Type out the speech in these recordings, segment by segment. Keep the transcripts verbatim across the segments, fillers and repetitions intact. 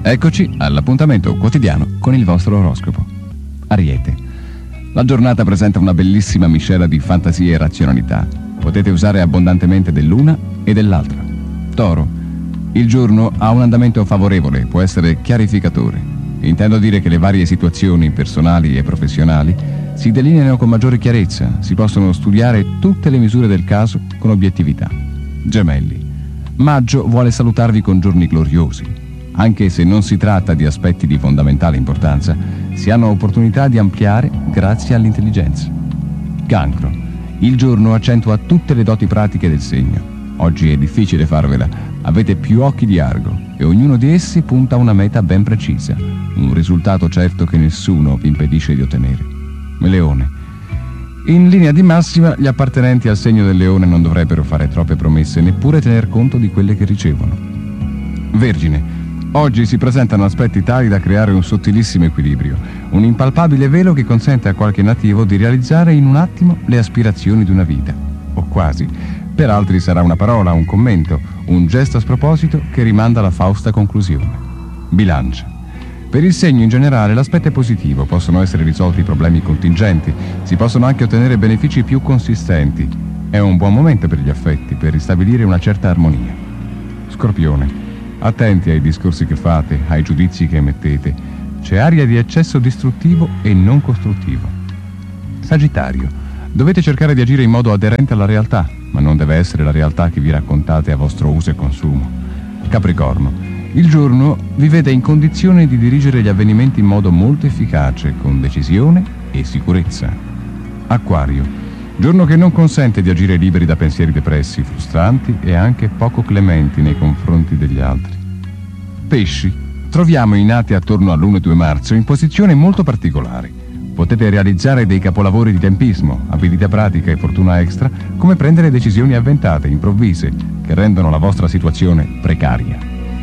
Eccoci all'appuntamento quotidiano con il vostro oroscopo. Ariete. La giornata presenta una bellissima miscela di fantasia e razionalità. Potete usare abbondantemente dell'una e dell'altra. Toro. Il giorno ha un andamento favorevole, può essere chiarificatore. Intendo dire che le varie situazioni personali e professionali si delineano con maggiore chiarezza, si possono studiare tutte le misure del caso con obiettività. Gemelli. Maggio vuole salutarvi con giorni gloriosi. Anche se non si tratta di aspetti di fondamentale importanza, si hanno opportunità di ampliare grazie all'intelligenza. Cancro. Il giorno accentua tutte le doti pratiche del segno. Oggi è difficile farvela, avete più occhi di Argo e ognuno di essi punta a una meta ben precisa, un risultato certo che nessuno vi impedisce di ottenere. Leone. In linea di massima, gli appartenenti al segno del Leone non dovrebbero fare troppe promesse, neppure tener conto di quelle che ricevono. Vergine. Oggi si presentano aspetti tali da creare un sottilissimo equilibrio, un impalpabile velo che consente a qualche nativo di realizzare in un attimo le aspirazioni di una vita, o quasi. Per altri sarà una parola, un commento, un gesto a sproposito che rimanda alla fausta conclusione. Bilancia. Per il segno in generale l'aspetto è positivo, possono essere risolti i problemi contingenti, si possono anche ottenere benefici più consistenti. È un buon momento per gli affetti, per ristabilire una certa armonia. Scorpione. Attenti ai discorsi che fate, ai giudizi che emettete. C'è aria di eccesso distruttivo e non costruttivo. Sagittario. Dovete cercare di agire in modo aderente alla realtà, ma non deve essere la realtà che vi raccontate a vostro uso e consumo. Capricorno. Il giorno vi vede in condizione di dirigere gli avvenimenti in modo molto efficace, con decisione e sicurezza. Acquario. Giorno che non consente di agire liberi da pensieri depressi, frustranti e anche poco clementi nei confronti degli altri. Pesci. Troviamo i nati attorno all'primo e due marzo in posizioni molto particolari. Potete realizzare dei capolavori di tempismo, abilità pratica e fortuna extra, come prendere decisioni avventate, improvvise, che rendono la vostra situazione precaria.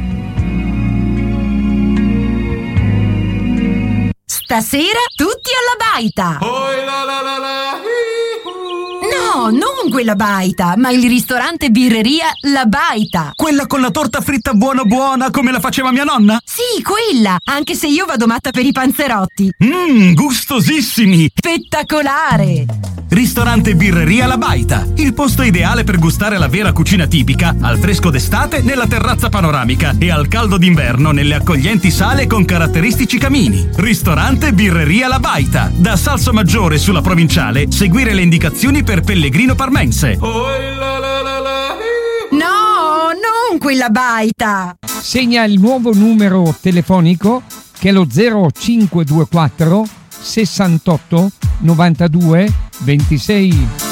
Stasera tutti alla baita! Oi la la la la! No, non quella baita, ma il ristorante birreria La Baita. Quella con la torta fritta buona buona come la faceva mia nonna? Sì, quella, anche se io vado matta per i panzerotti. Mmm, gustosissimi! Spettacolare! Ristorante birreria La Baita, il posto ideale per gustare la vera cucina tipica, al fresco d'estate nella terrazza panoramica e al caldo d'inverno nelle accoglienti sale con caratteristici camini. Ristorante birreria La Baita, da Salsomaggiore sulla provinciale, seguire le indicazioni per Pellegrino Parmense. No, non quella baita! Segna il nuovo numero telefonico che è lo zero cinque due quattro sessantotto novantadue ventisei.